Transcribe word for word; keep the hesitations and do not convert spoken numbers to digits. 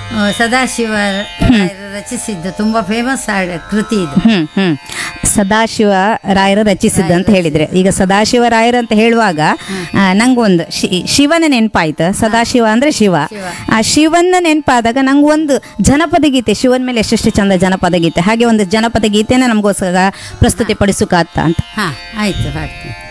ಆ, ಸದಾಶಿವ ರಚಿಸಿದ್ದು ತುಂಬಾ ಫೇಮಸ್ ಹಾಡು ಕೃತಿ ಇದು. ಹ್ಮ್ ಹ್ಮ್ ಸದಾಶಿವ ರಾಯರು ರಚಿಸಿದ್ದ ಅಂತ ಹೇಳಿದ್ರೆ, ಈಗ ಸದಾಶಿವ ರಾಯರು ಅಂತ ಹೇಳುವಾಗ ಆ, ನಂಗೊಂದು ಶಿ- ಶಿವನ ನೆನಪಾಯ್ತು. ಸದಾಶಿವ ಅಂದ್ರೆ ಶಿವ. ಆ ಶಿವನ ನೆನಪಾದಾಗ ನಂಗೆ ಒಂದು ಜನಪದ ಗೀತೆ, ಶಿವನ ಮೇಲೆ ಎಷ್ಟೆಷ್ಟು ಚಂದ ಜನಪದ ಗೀತೆ, ಹಾಗೆ ಒಂದು ಜನಪದ ಗೀತೆನ ನಮಗೋಸ್ಕರ ಪ್ರಸ್ತುತಿ ಪಡಿಸುಕಾತ ಅಂತ. ಹಾ ಆಯ್ತು ಹಾಡ್ತೀನಿ.